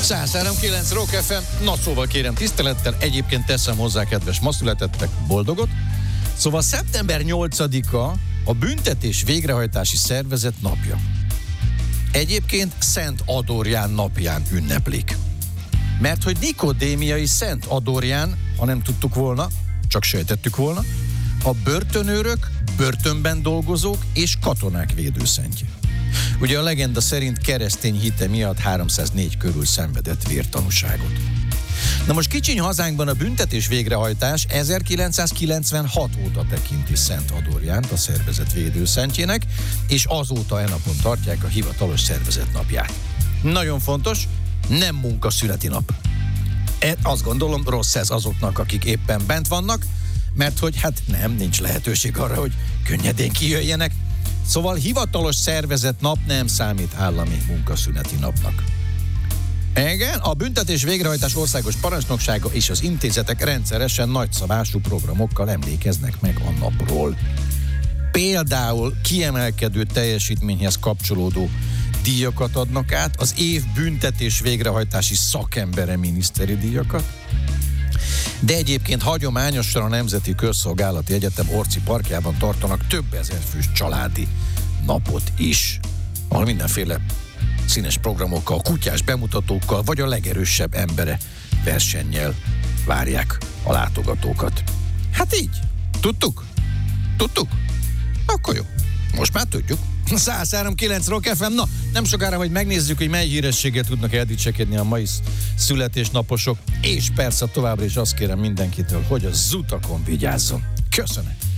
103.9 Rock FM, na szóval kérem tisztelettel, egyébként teszem hozzá, kedves ma születettek, boldogot. Szóval szeptember 8-a a Büntetés Végrehajtási Szervezet napja. Egyébként Szent Adorján napján ünneplik. Mert hogy Nikodémiai Szent Adorján, ha nem tudtuk volna, csak sejtettük volna, a börtönőrök, börtönben dolgozók és katonák védőszentje. Ugye a legenda szerint keresztény hite miatt 304 körül szenvedett vértanúságot. Na most kicsiny hazánkban a büntetés végrehajtás 1996 óta tekinti Szent Adorjánt a szervezet védőszentjének, és azóta e napon tartják a hivatalos szervezet napját. Nagyon fontos, nem munkaszüneti nap. Azt gondolom, rossz ez azoknak, akik éppen bent vannak, mert hogy nincs lehetőség arra, hogy könnyedén kijöjjenek. Szóval hivatalos szervezet nap nem számít állami munkaszüneti napnak. Igen, a Büntetés Végrehajtás Országos Parancsnoksága és az intézetek rendszeresen nagyszabású programokkal emlékeznek meg a napról. Például kiemelkedő teljesítményhez kapcsolódó díjakat adnak át, az év büntetés végrehajtási szakembere miniszteri díjakat, de egyébként hagyományosan a Nemzeti Közszolgálati Egyetem Orci Parkjában tartanak több ezer fős családi napot is, ahol mindenféle színes programokkal, kutyás bemutatókkal, vagy a legerősebb embere versennyel várják a látogatókat. Hát így. Tudtuk? Tudtuk? Akkor jó. Most már tudjuk. 103.9 Rock FM. Na, nem sokára, hogy megnézzük, hogy mely hírességgel tudnak eldicsekedni a mai születésnaposok, és persze továbbra is azt kérem mindenkitől, hogy a zutakon vigyázzon. Köszönöm.